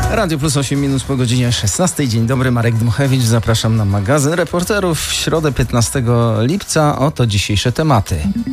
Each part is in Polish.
Radio Plus 8 minut po godzinie 16. Dzień dobry, Marek Dmuchewicz. Zapraszam na magazyn Reporterów w środę 15 lipca. Oto dzisiejsze tematy.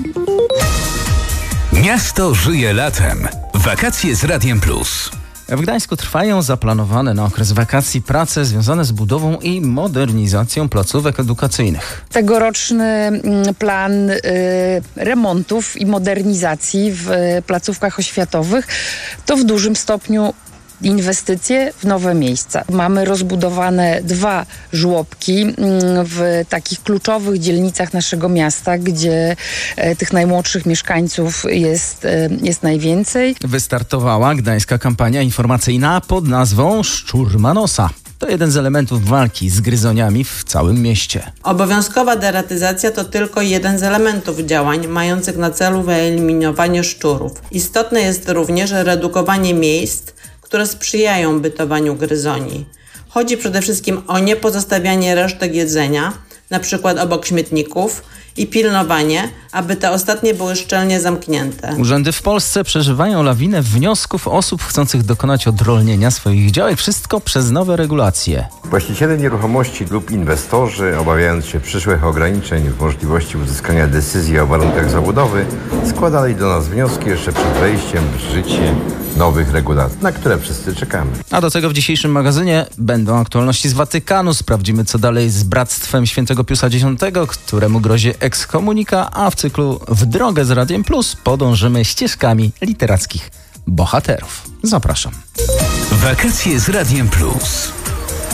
Miasto żyje latem. Wakacje z Radiem Plus. W Gdańsku trwają zaplanowane na okres wakacji prace związane z budową i modernizacją placówek edukacyjnych. Tegoroczny plan remontów i modernizacji w placówkach oświatowych to w dużym stopniu inwestycje w nowe miejsca. Mamy rozbudowane 2 żłobki w takich kluczowych dzielnicach naszego miasta, gdzie tych najmłodszych mieszkańców jest najwięcej. Wystartowała gdańska kampania informacyjna pod nazwą Szczur ma nosa. To jeden z elementów walki z gryzoniami w całym mieście. Obowiązkowa deratyzacja to tylko jeden z elementów działań mających na celu wyeliminowanie szczurów. Istotne jest również redukowanie miejsc, które sprzyjają bytowaniu gryzoni. Chodzi przede wszystkim o niepozostawianie resztek jedzenia, np. obok śmietników, i pilnowanie, aby te ostatnie były szczelnie zamknięte. Urzędy w Polsce przeżywają lawinę wniosków osób chcących dokonać odrolnienia swoich działek. Wszystko przez nowe regulacje. Właściciele nieruchomości lub inwestorzy, obawiając się przyszłych ograniczeń w możliwości uzyskania decyzji o warunkach zabudowy, składali do nas wnioski jeszcze przed wejściem w życie nowych regulacji, na które wszyscy czekamy. A do tego w dzisiejszym magazynie będą aktualności z Watykanu. Sprawdzimy, co dalej z Bractwem Świętego Piusa X, któremu grozi ekskomunika, a w cyklu W drogę z Radiem Plus podążymy ścieżkami literackich bohaterów. Zapraszam. Wakacje z Radiem Plus.